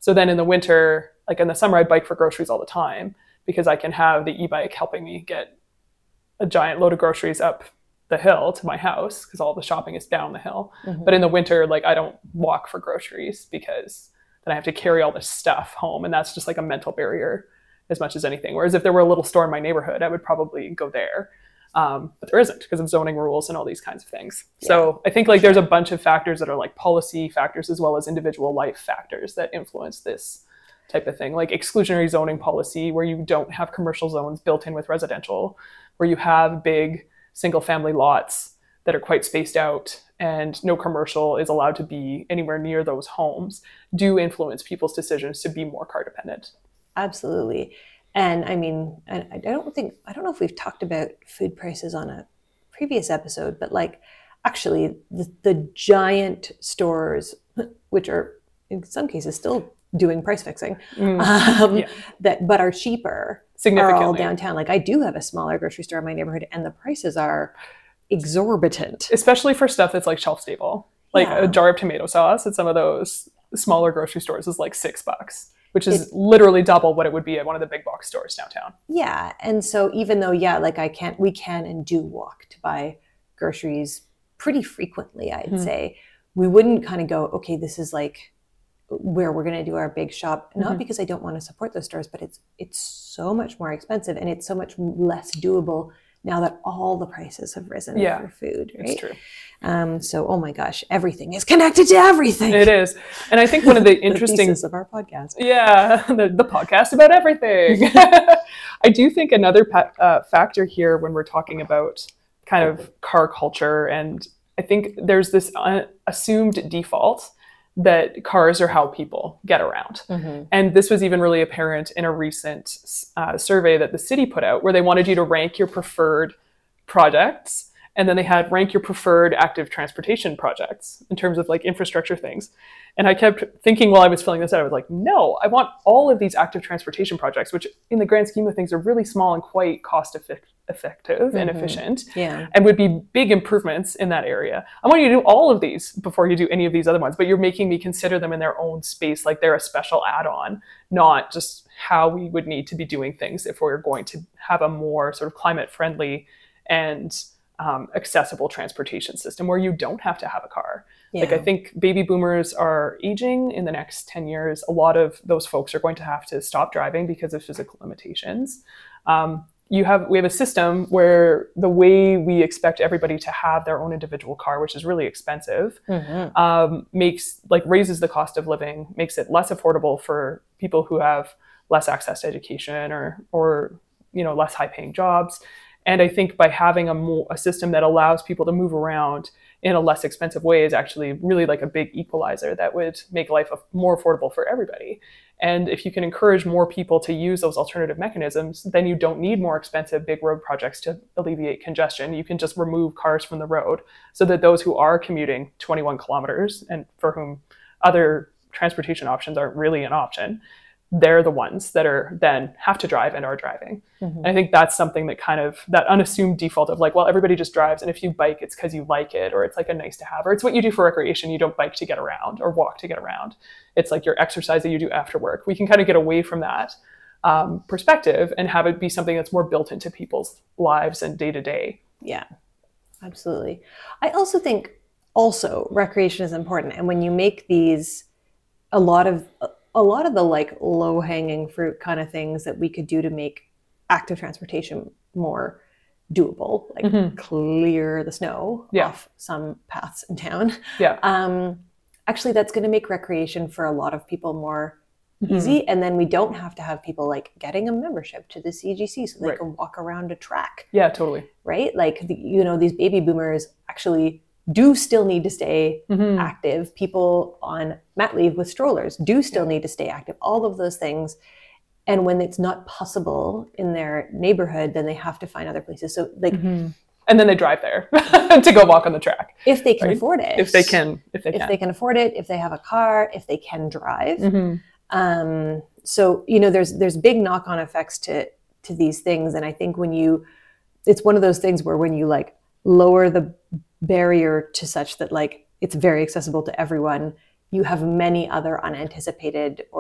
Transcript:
So then in the winter, like in the summer, I bike for groceries all the time because I can have the e-bike helping me get a giant load of groceries up the hill to my house because all the shopping is down the hill. Mhm. But in the winter, like I don't walk for groceries because then I have to carry all this stuff home. And that's just like a mental barrier as much as anything. Whereas if there were a little store in my neighborhood, I would probably go there. But there isn't because of zoning rules and all these kinds of things. Yeah. So I think like there's a bunch of factors that are like policy factors as well as individual life factors that influence this type of thing, like exclusionary zoning policy where you don't have commercial zones built in with residential, where you have big single family lots that are quite spaced out and no commercial is allowed to be anywhere near those homes, do influence people's decisions to be more car dependent. Absolutely. And I mean, I don't know if we've talked about food prices on a previous episode, but like actually the giant stores, which are in some cases still doing price fixing, but are cheaper, are all downtown. Like I do have a smaller grocery store in my neighborhood and the prices are exorbitant. Especially for stuff that's like shelf stable. Like a jar of tomato sauce at some of those smaller grocery stores is like $6. Which is literally double what it would be at one of the big box stores downtown. Yeah. And so even though, like we can and do walk to buy groceries pretty frequently, I'd say, we wouldn't kind of go, okay, this is like where we're going to do our big shop. Not because I don't want to support those stores, but it's so much more expensive and it's so much less doable now that all the prices have risen for food. Right? It's true. So, oh my gosh, everything is connected to everything. It is. And I think one of the interesting... the thesis of our podcast. Yeah, the podcast about everything. I do think another factor here when we're talking about kind of car culture, and I think there's this assumed default that cars are how people get around. Mm-hmm. And this was even really apparent in a recent survey that the city put out where they wanted you to rank your preferred projects. And then they had rank your preferred active transportation projects in terms of like infrastructure things. And I kept thinking while I was filling this out, I was like, no, I want all of these active transportation projects, which in the grand scheme of things are really small and quite cost effective and efficient, and would be big improvements in that area. I want you to do all of these before you do any of these other ones, but you're making me consider them in their own space, like they're a special add-on, not just how we would need to be doing things if we're going to have a more sort of climate friendly and accessible transportation system where you don't have to have a car. Yeah. Like I think baby boomers are aging in the next 10 years. A lot of those folks are going to have to stop driving because of physical limitations. We have a system where the way we expect everybody to have their own individual car, which is really expensive, raises the cost of living, makes it less affordable for people who have less access to education or less high paying jobs. And I think by having a system that allows people to move around in a less expensive way is actually really like a big equalizer that would make life more affordable for everybody. And if you can encourage more people to use those alternative mechanisms, then you don't need more expensive big road projects to alleviate congestion. You can just remove cars from the road so that those who are commuting 21 kilometers and for whom other transportation options aren't really an option, they're the ones that are then have to drive and are driving. Mm-hmm. And I think that's something that kind of that unassumed default of like, well, everybody just drives. And if you bike, it's because you like it, or it's like a nice to have, or it's what you do for recreation. You don't bike to get around or walk to get around. It's like your exercise that you do after work. We can kind of get away from that perspective and have it be something that's more built into people's lives and day to day. Yeah, absolutely. I also think recreation is important. And when you make these, a lot of the like low hanging fruit kind of things that we could do to make active transportation more doable, like clear the snow off some paths in town. Yeah. Actually, that's going to make recreation for a lot of people more easy. And then we don't have to have people like getting a membership to the CGC so they can walk around a track. Yeah, totally. Right? Like, these baby boomers actually do still need to stay active. People on mat leave with strollers do still need to stay active. All of those things. And when it's not possible in their neighborhood, then they have to find other places. So like, and then they drive there to go walk on the track. If they can afford it. If they can afford it, if they have a car, if they can drive. So, there's big knock-on effects to these things. And I think it's one of those things where when you like lower the barrier to such that like it's very accessible to everyone, you have many other unanticipated or